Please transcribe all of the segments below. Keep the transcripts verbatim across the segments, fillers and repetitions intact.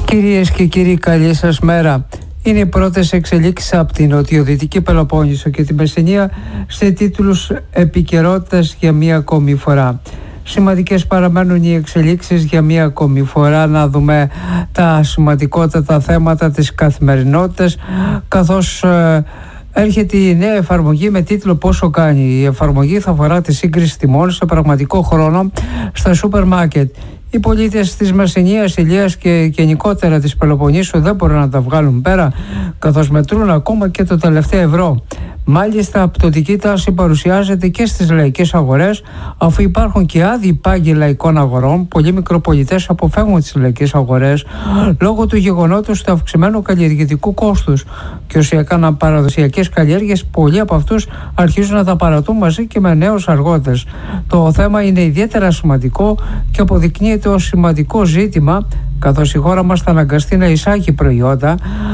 Κυρίες και κύριοι, καλή σας μέρα. Είναι οι πρώτες εξελίξεις από την νοτιοδυτική Πελοπόννησο και τη Μεσσηνία σε τίτλους επικαιρότητας για μία ακόμη φορά. Σημαντικές παραμένουν οι εξελίξεις για μία ακόμη φορά. Να δούμε τα σημαντικότατα θέματα της καθημερινότητας, καθώς ε, έρχεται η νέα εφαρμογή με τίτλο «Πόσο κάνει». Η εφαρμογή θα αφορά τη σύγκριση τιμών σε πραγματικό χρόνο στα σούπερ μάρκετ. Οι πολίτες της Μεσσηνίας, Ηλίας και γενικότερα της Πελοποννήσου δεν μπορούν να τα βγάλουν πέρα, καθώς μετρούν ακόμα και το τελευταίο ευρώ. Μάλιστα, πτωτική τάση παρουσιάζεται και στις λαϊκές αγορές, αφού υπάρχουν και άδειοι πάγκοι λαϊκών αγορών. Πολλοί μικροπολιτές αποφεύγουν τις λαϊκές αγορές λόγω του γεγονότος του αυξημένου καλλιεργητικού κόστους. Και όσοι έκαναν παραδοσιακές καλλιέργειες, πολλοί από αυτούς αρχίζουν να τα παρατούν μαζί και με νέους αργότες. Το θέμα είναι ιδιαίτερα σημαντικό και αποδεικνύεται ως σημαντικό ζήτημα, καθώς η χώρα μας θα αναγκαστεί να εισάγει προϊόντα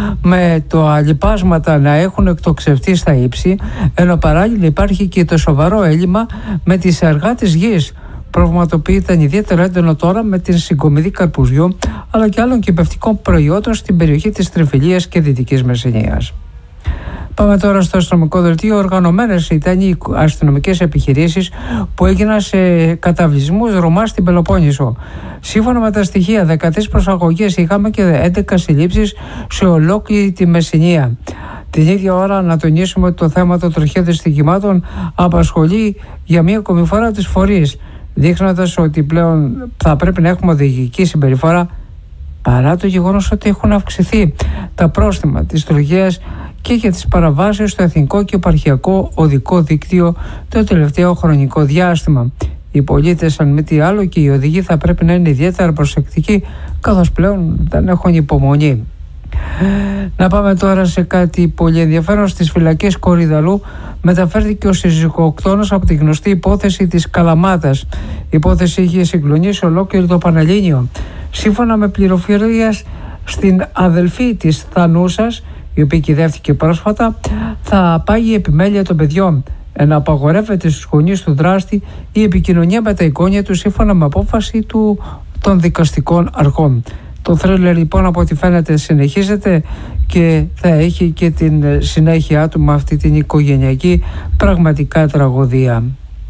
με το αλλιπάσματα να έχουν εκτοξευτεί στα ύψη, ενώ παράλληλα υπάρχει και το σοβαρό έλλειμμα με τις εργάτες γης. Πρόβλημα το οποίο ήταν ιδιαίτερα έντονο τώρα με την συγκομιδή καρπουζιού αλλά και άλλων κυπευτικών προϊόντων στην περιοχή της Τριφυλίας και Δυτικής Μεσσηνίας. Πάμε τώρα στο αστυνομικό δελτίο. Οργανωμένες ήταν οι αστυνομικές επιχειρήσεις που έγιναν σε καταβλισμούς Ρωμά στην Πελοπόννησο. Σύμφωνα με τα στοιχεία, δεκατρείς προσαγωγές είχαμε και έντεκα συλλήψεις σε ολόκληρη τη Μεσσηνία. Την ίδια ώρα, να τονίσουμε ότι το θέμα των τροχαίων δυστυχημάτων απασχολεί για μία ακόμη φορά τις φορείς, δείχνοντας ότι πλέον θα πρέπει να έχουμε οδηγική συμπεριφορά, παρά το γεγονός ότι έχουν αυξηθεί τα πρόστιμα της τροχαίας και για τις παραβάσεις στο εθνικό και επαρχιακό οδικό δίκτυο το τελευταίο χρονικό διάστημα. Οι πολίτες, αν μη τι άλλο, και οι οδηγοί θα πρέπει να είναι ιδιαίτερα προσεκτικοί, καθώς πλέον δεν έχουν υπομονή. Να πάμε τώρα σε κάτι πολύ ενδιαφέρον. Στις φυλακές Κορυδαλού μεταφέρθηκε ο συζυγοκτόνος από τη γνωστή υπόθεση της Καλαμάτας. Η υπόθεση είχε συγκλονίσει ολόκληρο το Πανελλήνιο. Σύμφωνα με πληροφορίες στην αδελφή της Θανούσας, η οποία κυδεύτηκε πρόσφατα, θα πάγει η επιμέλεια των παιδιών, ενώ απαγορεύεται στους γονείς του δράστη η επικοινωνία με τα εγγόνια του σύμφωνα με απόφαση του, των δικαστικών αρχών. Το θρίλερ λοιπόν, από ό,τι φαίνεται, συνεχίζεται και θα έχει και την συνέχεια του με αυτή την οικογενειακή πραγματικά τραγωδία.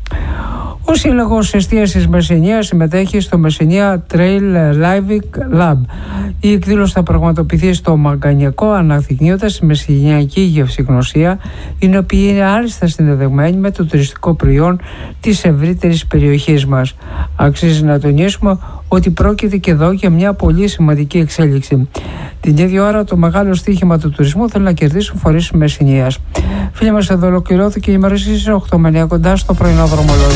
Ο Σύλλογος Εστίασης Μεσσηνίας συμμετέχει στο Μεσσηνία Trail Live Lab. Η εκδήλωση θα πραγματοποιηθεί στο Μαγκανιακό, αναδεικνύοντας τη μεσσηνιακή γευσηγνωσία, η οποία είναι άριστα συνδεδεμένη με το τουριστικό προϊόν της ευρύτερης περιοχής μας. Αξίζει να τονίσουμε ότι πρόκειται και εδώ για μια πολύ σημαντική εξέλιξη. Την ίδια ώρα, το μεγάλο στοίχημα του τουρισμού θέλει να κερδίσουν φορείς της Μεσσηνίας. Φίλοι μας, εδώ ολοκληρώθηκε η ημερήσια στις οκτώ με εννιά κοντά στο πρωινό δρομολόγιο.